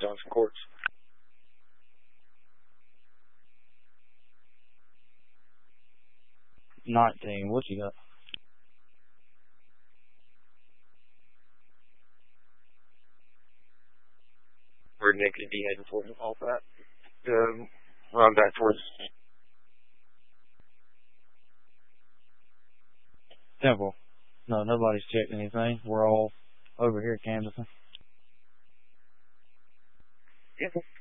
Johnson Courts. 19. What you got? Where Nick could be heading for all that. Run back towards Temple. No, nobody's checked anything. We're all over here canvassing. Yeah.